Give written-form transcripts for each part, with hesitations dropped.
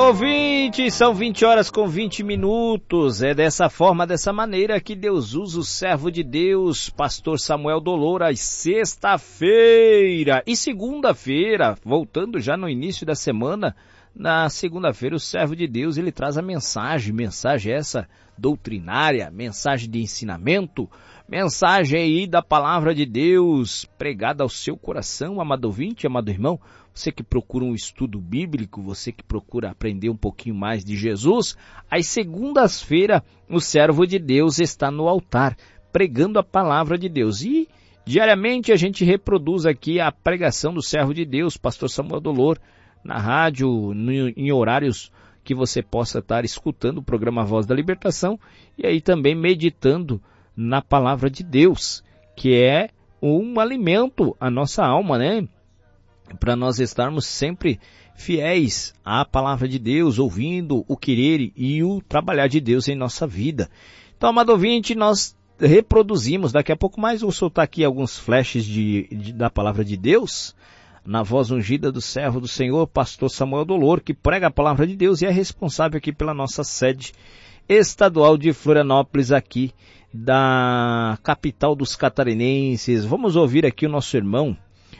meu ouvinte, são 20 horas com 20 minutos. É dessa forma, dessa maneira que Deus usa o servo de Deus, pastor Samuel Dolor, às sexta-feira e segunda-feira, voltando já no início da semana. Na segunda-feira o servo de Deus, ele traz a mensagem essa doutrinária, mensagem de ensinamento, mensagem aí da palavra de Deus pregada ao seu coração, amado ouvinte, amado irmão. Você que procura um estudo bíblico, você que procura aprender um pouquinho mais de Jesus, às segundas-feiras o servo de Deus está no altar, pregando a palavra de Deus. E diariamente a gente reproduz aqui a pregação do servo de Deus, pastor Samuel Dolor, na rádio, em horários que você possa estar escutando o programa Voz da Libertação e aí também meditando na palavra de Deus, que é um alimento à nossa alma, né? Para nós estarmos sempre fiéis à palavra de Deus, ouvindo o querer e o trabalhar de Deus em nossa vida. Então, amado ouvinte, nós reproduzimos, daqui a pouco mais vou soltar aqui alguns flashes da palavra de Deus, na voz ungida do servo do Senhor, pastor Samuel Dolor, que prega a palavra de Deus e é responsável aqui pela nossa sede estadual de Florianópolis, aqui da capital dos catarinenses. Vamos ouvir aqui o nosso irmão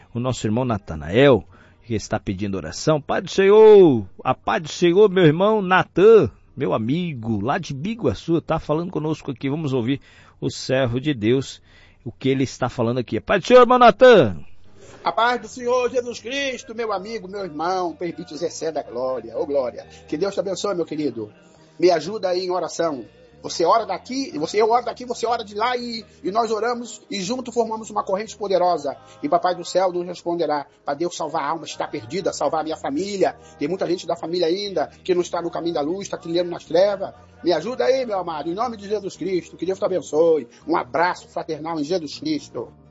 Natanael, que está pedindo oração. Pai do Senhor, a paz do Senhor, meu irmão Natan, meu amigo, lá de Biguaçu, está falando conosco aqui. Vamos ouvir o servo de Deus, o que ele está falando aqui. Pai do Senhor, irmão Natan. A paz do Senhor Jesus Cristo, meu amigo, meu irmão, permite Zé da glória, ô glória. Que Deus te abençoe, meu querido. Me ajuda aí em oração. Você ora daqui, eu oro daqui, você ora de lá e nós oramos e juntos formamos uma corrente poderosa. E Papai do Céu nos responderá para Deus salvar a alma que está perdida, salvar a minha família. Tem muita gente da família ainda que não está no caminho da luz, está trilhando nas trevas. Me ajuda aí, meu amado, em nome de Jesus Cristo. Que Deus te abençoe. Um abraço fraternal em Jesus Cristo.